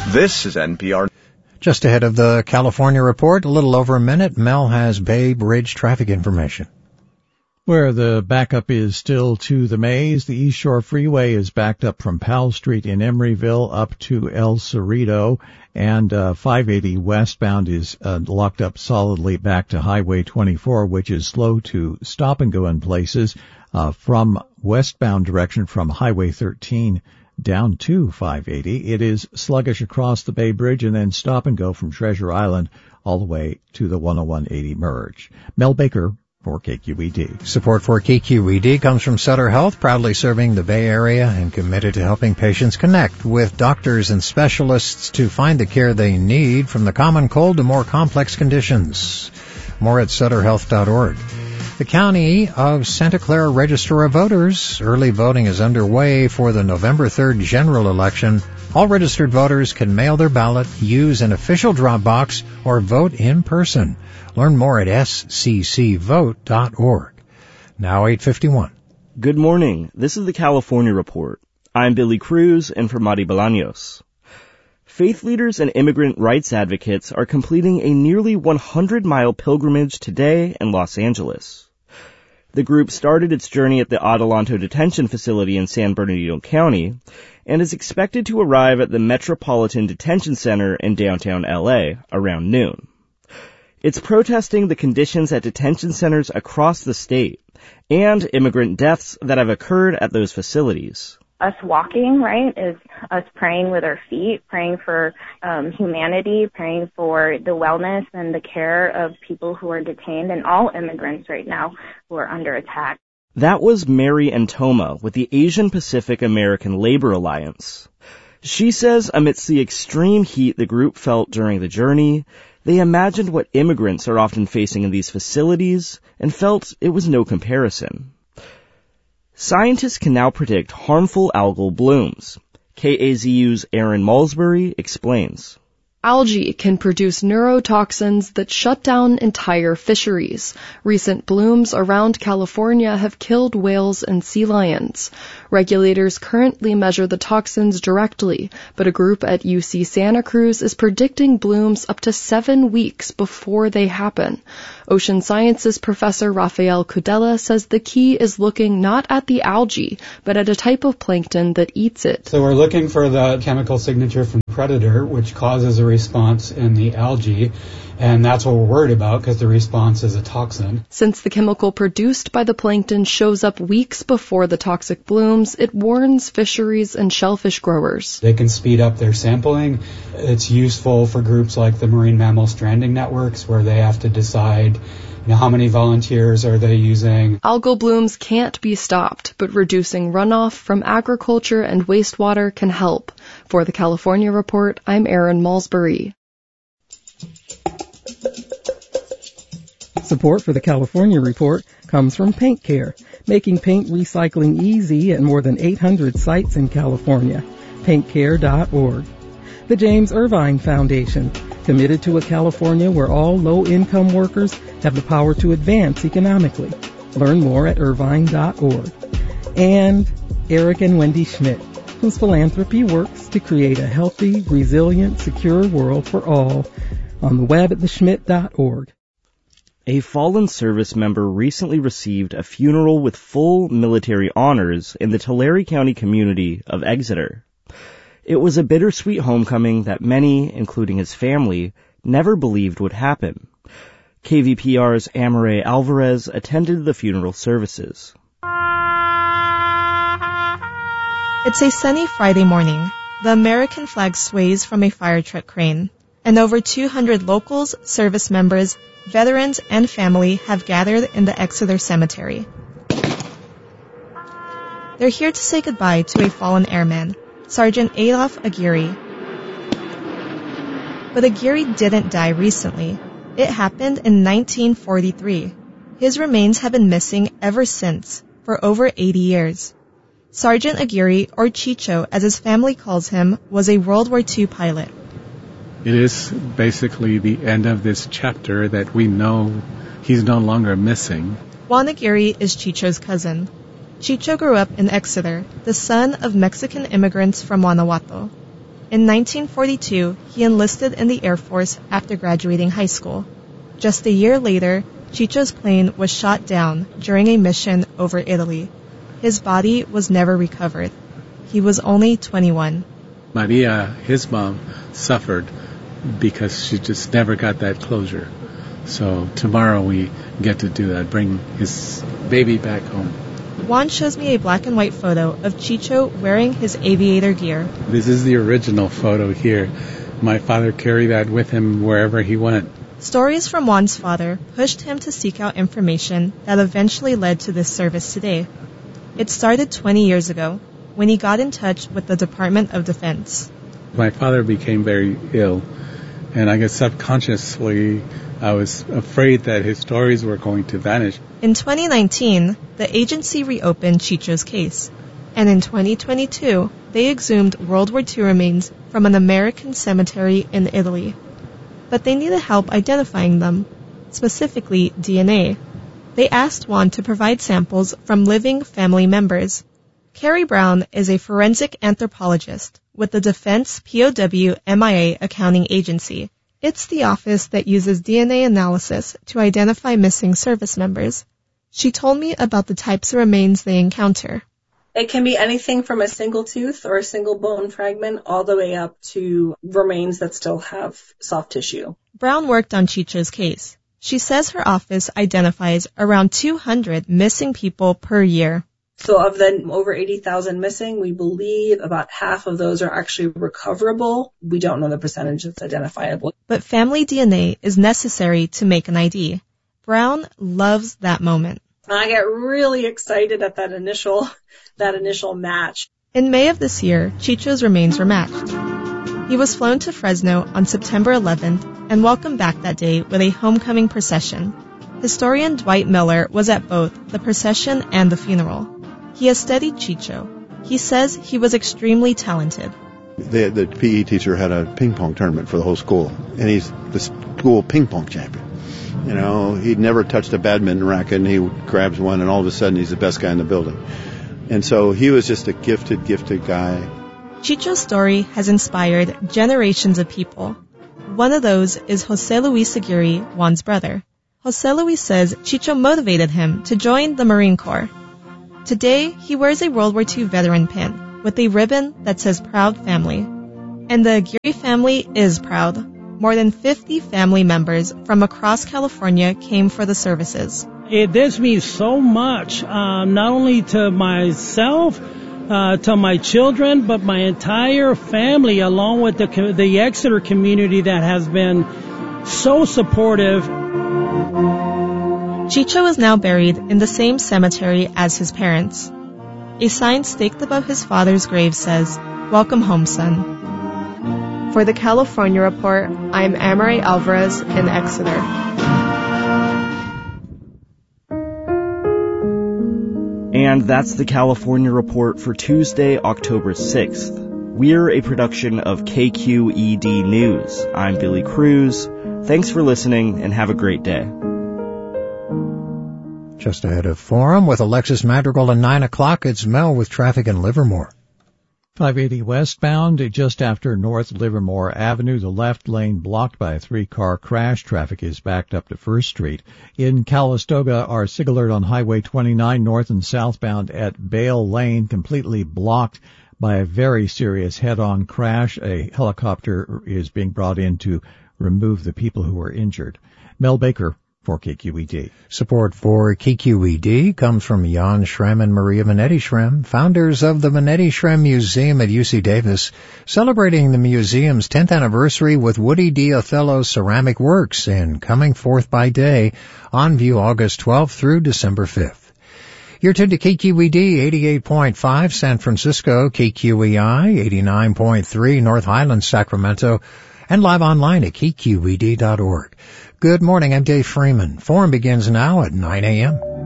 This is NPR. Just ahead of the California report, a little over a minute, Mel has Bay Bridge traffic information. Where the backup is still to the Maze, the East Shore Freeway is backed up from Powell Street in Emeryville up to El Cerrito, and 580 westbound is locked up solidly back to Highway 24, which is slow to stop and go in places from westbound direction from Highway 13 down to 580. It is sluggish across the Bay Bridge and then stop and go from Treasure Island all the way to the 10180 merge. Mel Baker for KQED. Support for KQED comes from Sutter Health, proudly serving the Bay Area and committed to helping patients connect with doctors and specialists to find the care they need, from the common cold to more complex conditions. More at sutterhealth.org. The County of Santa Clara Register of Voters. Early voting is underway for the November 3rd general election. All registered voters can mail their ballot, use an official drop box, or vote in person. Learn more at sccvote.org. Now 8:51. Good morning. This is the California Report. I'm Billy Cruz and for Mari Bolaños. Faith leaders and immigrant rights advocates are completing a nearly 100-mile pilgrimage today in Los Angeles. The group started its journey at the Adelanto Detention Facility in San Bernardino County and is expected to arrive at the Metropolitan Detention Center in downtown LA around noon. It's protesting the conditions at detention centers across the state and immigrant deaths that have occurred at those facilities. Us walking, right, is us praying with our feet, praying for humanity, praying for the wellness and the care of people who are detained and all immigrants right now who are under attack. That was Mary Antoma with the Asian Pacific American Labor Alliance. She says amidst the extreme heat the group felt during the journey, they imagined what immigrants are often facing in these facilities and felt it was no comparison. Scientists can now predict harmful algal blooms. KAZU's Aaron Malsbury explains. Algae can produce neurotoxins that shut down entire fisheries. Recent blooms around California have killed whales and sea lions. Regulators currently measure the toxins directly, but a group at UC Santa Cruz is predicting blooms up to 7 weeks before they happen. Ocean Sciences professor Rafael Cudella says the key is looking not at the algae, but at a type of plankton that eats it. So we're looking for the chemical signature from predator, which causes a response in the algae, and that's what we're worried about because the response is a toxin. Since the chemical produced by the plankton shows up weeks before the toxic blooms, it warns fisheries and shellfish growers. They can speed up their sampling. It's useful for groups like the Marine Mammal Stranding Networks, where they have to decide how many volunteers are they using. Algal blooms can't be stopped, but reducing runoff from agriculture and wastewater can help. For the California Report, I'm Aaron Malsbury. Support for the California Report comes from Paint Care, making paint recycling easy at more than 800 sites in California. PaintCare.org. The James Irvine Foundation, committed to a California where all low-income workers have the power to advance economically. Learn more at irvine.org. And Eric and Wendy Schmidt, whose philanthropy works to create a healthy, resilient, secure world for all, on the web at theschmidt.org. A fallen service member recently received a funeral with full military honors in the Tulare County community of Exeter. It was a bittersweet homecoming that many, including his family, never believed would happen. KVPR's Amare Alvarez attended the funeral services. It's a sunny Friday morning. The American flag sways from a fire truck crane, and over 200 locals, service members, veterans, and family have gathered in the Exeter Cemetery. They're here to say goodbye to a fallen airman, Sergeant Adolf Aguirre. But Aguirre didn't die recently. It happened in 1943. His remains have been missing ever since, for over 80 years. Sergeant Aguirre, or Chicho as his family calls him, was a World War II pilot. It is basically the end of this chapter that we know he's no longer missing. Juan Aguirre is Chicho's cousin. Chicho grew up in Exeter, the son of Mexican immigrants from Guanajuato. In 1942, he enlisted in the Air Force after graduating high school. Just a year later, Chicho's plane was shot down during a mission over Italy. His body was never recovered. He was only 21. Maria, his mom, suffered because she just never got that closure. So tomorrow we get to do that, bring his baby back home. Juan shows me a black and white photo of Chicho wearing his aviator gear. This is the original photo here. My father carried that with him wherever he went. Stories from Juan's father pushed him to seek out information that eventually led to this service today. It started 20 years ago, when he got in touch with the Department of Defense. My father became very ill, and I guess subconsciously I was afraid that his stories were going to vanish. In 2019, the agency reopened Chicho's case, and in 2022, they exhumed World War II remains from an American cemetery in Italy. But they needed help identifying them, specifically DNA. They asked Juan to provide samples from living family members. Carrie Brown is a forensic anthropologist with the Defense POW MIA Accounting Agency. It's the office that uses DNA analysis to identify missing service members. She told me about the types of remains they encounter. It can be anything from a single tooth or a single bone fragment all the way up to remains that still have soft tissue. Brown worked on Chicho's case. She says her office identifies around 200 missing people per year. So of the over 80,000 missing, we believe about half of those are actually recoverable. We don't know the percentage that's identifiable. But family DNA is necessary to make an ID. Brown loves that moment. I get really excited at that initial match. In May of this year, Chicho's remains were matched. He was flown to Fresno on September 11th and welcomed back that day with a homecoming procession. Historian Dwight Miller was at both the procession and the funeral. He has studied Chicho. He says he was extremely talented. The PE teacher had a ping pong tournament for the whole school, and he's the school ping pong champion. You know, he'd never touched a badminton racket, and he grabs one, and all of a sudden he's the best guy in the building. And so he was just a gifted guy. Chicho's story has inspired generations of people. One of those is Jose Luis Aguirre, Juan's brother. Jose Luis says Chicho motivated him to join the Marine Corps. Today, he wears a World War II veteran pin with a ribbon that says Proud Family. And the Aguirre family is proud. More than 50 family members from across California came for the services. This means so much, not only to myself, to my children, but my entire family, along with the Exeter community that has been so supportive. Chicho is now buried in the same cemetery as his parents. A sign staked above his father's grave says, "Welcome home, son." For the California Report, I'm Amaray Alvarez in Exeter. And that's the California Report for Tuesday, October 6th. We're a production of KQED News. I'm Billy Cruz. Thanks for listening and have a great day. Just ahead of Forum with Alexis Madrigal at 9 o'clock, it's Mel with traffic in Livermore. 580 westbound, just after North Livermore Avenue, the left lane blocked by a 3-car crash. Traffic is backed up to 1st Street. In Calistoga, our SIG alert on Highway 29 north and southbound at Bale Lane completely blocked by a very serious head-on crash. A helicopter is being brought in to remove the people who were injured. Mel Baker for KQED. Support for KQED comes from Jan Schrem and Maria Minetti Schrem, founders of the Minetti Schrem Museum at UC Davis, celebrating the museum's 10th anniversary with Woody D. Othello ceramic works and Coming Forth by Day, on view August 12th through December 5th. You're tuned to KQED 88.5 San Francisco, KQEI 89.3 North Highlands, Sacramento, and live online at kqed.org. Good morning, I'm Dave Freeman. Forum begins now at 9 a.m.